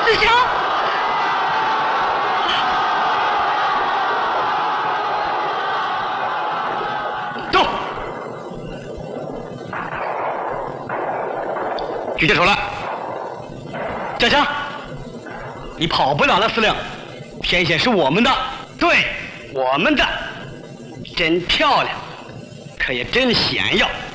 子强。 动！举起手来。嘉祥，你跑不了了，司令。天险是我们的，对，我们的。真漂亮，可也真险要。